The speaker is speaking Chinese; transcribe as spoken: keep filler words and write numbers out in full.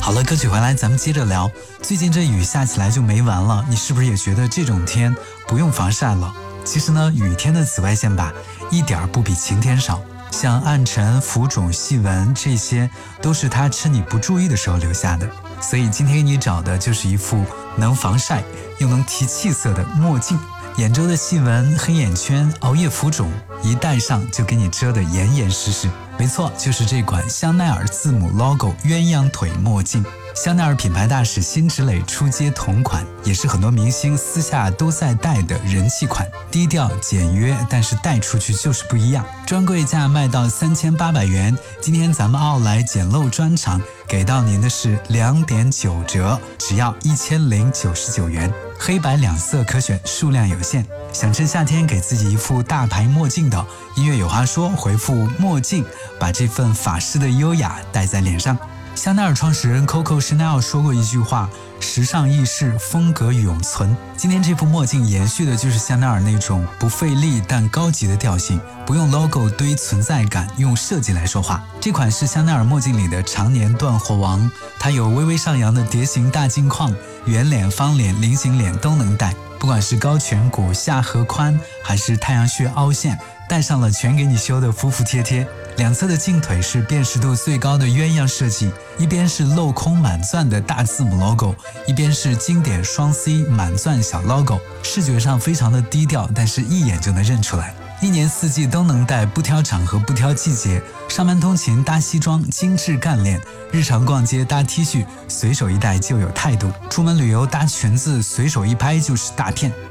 好了，歌曲回来咱们接着聊。最近这雨下起来就没完了，你是不是也觉得这种天不用防晒了？其实呢，雨天的紫外线吧一点不比晴天少，像暗沉、浮肿、细纹，这些都是它趁你不注意的时候留下的。所以今天给你找的就是一副能防晒又能提气色的墨镜，眼周的细纹、黑眼圈、熬夜浮肿，一戴上就给你遮得严严实实。没错，就是这款香奈儿字母 logo 鸳鸯腿墨镜。香奈儿品牌大使辛芷蕾出街同款，也是很多明星私下都在戴的人气款，低调简约，但是戴出去就是不一样。专柜价卖到三千八百元，今天咱们奥莱简陋专场给到您的是两点九折，只要一千零九十九元，黑白两色可选，数量有限。想趁夏天给自己一副大牌墨镜的，音乐有话说，回复墨镜，把这份法式的优雅戴在脸上。香奈儿创始人 Coco Chanel 说过一句话，时尚易逝，风格永存。今天这副墨镜延续的就是香奈儿那种不费力但高级的调性，不用 logo 堆存在感，用设计来说话。这款是香奈儿墨镜里的常年断货王，它有微微上扬的蝶形大镜框，圆脸、方脸、菱形脸都能戴，不管是高颧骨、下颌宽，还是太阳穴凹陷，戴上了全给你修得服服帖帖。两侧的镜腿是辨识度最高的鸳鸯设计，一边是镂空满钻的大字母 logo， 一边是经典双 C 满钻小 logo， 视觉上非常的低调，但是一眼就能认出来。一年四季都能戴，不挑场合不挑季节，上班通勤搭西装精致干练，日常逛街搭 T 恤随手一戴就有态度，出门旅游搭裙子随手一拍就是大片。